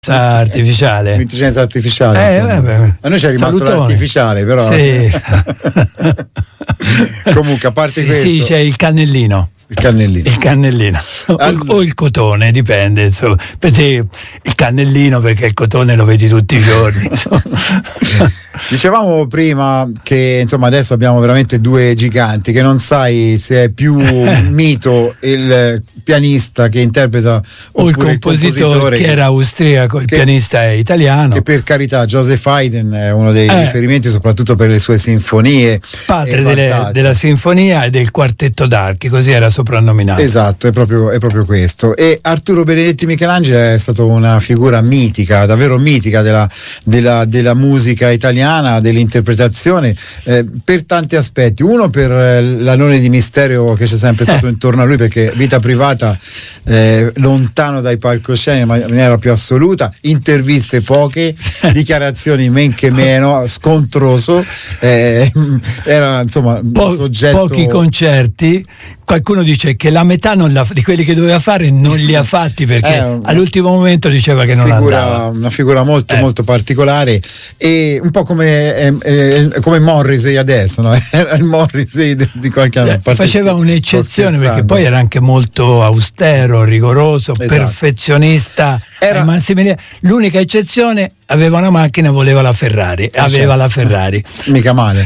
artificiale. L'intelligenza artificiale. A noi c'è rimasto l'artificiale, però. Sì. Comunque, a parte questo. Sì, c'è il cannellino. Il cannellino o il cotone, dipende, insomma. Per te il cannellino, perché il cotone lo vedi tutti i giorni. Dicevamo prima che insomma adesso abbiamo veramente due giganti, che non sai se è più mito il pianista che interpreta o il compositore che era austriaco, il pianista è italiano, che per carità Joseph Haydn è uno dei riferimenti soprattutto per le sue sinfonie, padre della sinfonia e del quartetto d'archi, così era soprannominato. Esatto, è proprio questo. E Arturo Benedetti Michelangelo è stato una figura mitica, davvero mitica della musica italiana, dell'interpretazione, per tanti aspetti. Uno per l'alone di mistero che c'è sempre stato intorno a lui, perché vita privata lontano dai palcoscenici in maniera più assoluta, interviste poche, dichiarazioni men che meno, scontroso, era insomma un soggetto. Pochi concerti. Qualcuno dice che la metà di quelli che doveva fare non li ha fatti, perché all'ultimo momento diceva che non andava. Una figura molto particolare, e un po' come Morrissey adesso, no? Era il Morrissey di qualche anno. Faceva un'eccezione, perché poi era anche molto austero, rigoroso, perfezionista. L'unica eccezione, aveva una macchina, voleva la Ferrari, la Ferrari. Mica male.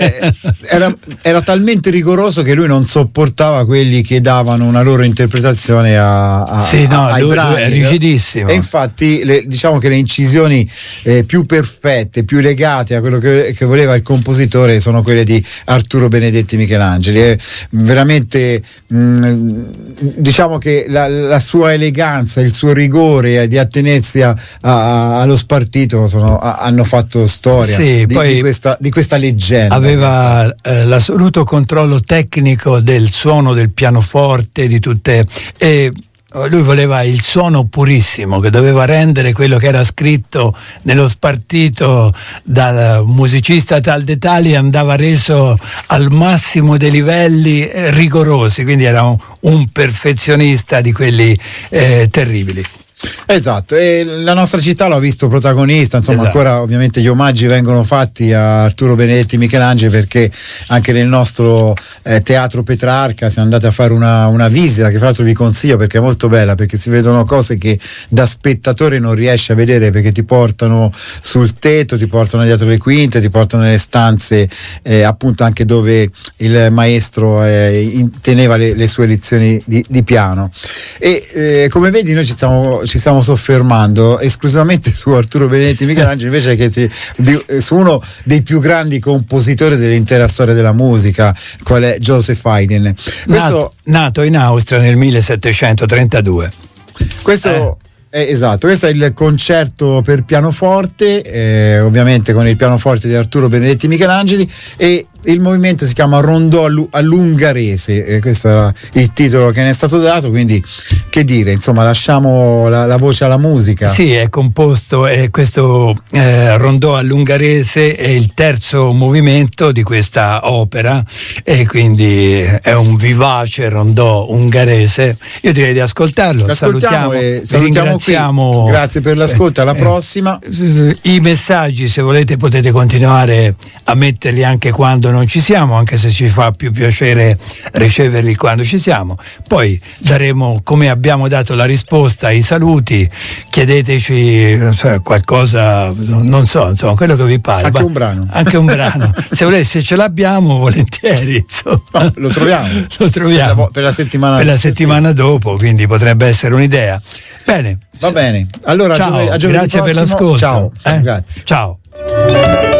Era talmente rigoroso che lui non sopportava quelli che davano una loro interpretazione ai brani. Lui è rigidissimo. E infatti diciamo che le incisioni più perfette, più legate a quello che voleva il compositore sono quelle di Arturo Benedetti Michelangeli. È veramente diciamo che la sua eleganza, il suo rigore di attenersi allo spartito hanno fatto storia di questa leggenda. Aveva l'assoluto controllo tecnico del suono del pianoforte, di tutte, e lui voleva il suono purissimo, che doveva rendere quello che era scritto nello spartito dal musicista tal dei tali, andava reso al massimo dei livelli rigorosi, quindi era un perfezionista di quelli terribili. Esatto, e la nostra città l'ha visto protagonista, insomma. Esatto. Ancora ovviamente gli omaggi vengono fatti a Arturo Benedetti Michelangelo, perché anche nel nostro teatro Petrarca siamo andati a fare una visita, che fra l'altro vi consiglio perché è molto bella, perché si vedono cose che da spettatore non riesci a vedere, perché ti portano sul tetto, ti portano dietro le quinte, ti portano nelle stanze appunto anche dove il maestro teneva le sue lezioni di piano. E come vedi noi ci stiamo soffermando esclusivamente su Arturo Benedetti Michelangelo, invece che su uno dei più grandi compositori dell'intera storia della musica, qual è Joseph Haydn. Nato in Austria nel 1732. Esatto, questo è il concerto per pianoforte, ovviamente con il pianoforte di Arturo Benedetti Michelangeli, e il movimento si chiama Rondò all'ungherese, questo è il titolo che ne è stato dato, quindi che dire, insomma, lasciamo la voce alla musica. Sì, è composto, questo Rondò all'ungherese è il terzo movimento di questa opera, e quindi è un vivace rondò ungherese. Io direi di ascoltarlo. Salutiamo ringraziamo qui. Grazie per l'ascolto, alla prossima. I messaggi, se volete, potete continuare a metterli anche quando non ci siamo, anche se ci fa più piacere riceverli quando ci siamo. Poi daremo, come abbiamo dato la risposta ai saluti, chiedeteci qualcosa, non so, insomma, quello che vi pare. Anche un brano. Se volete, se ce l'abbiamo, volentieri, insomma. No, lo troviamo per la settimana dopo, quindi potrebbe essere un'idea. Bene, va bene, allora ciao, a giovedì grazie prossimo. Per l'ascolto. Ciao. Grazie. Ciao.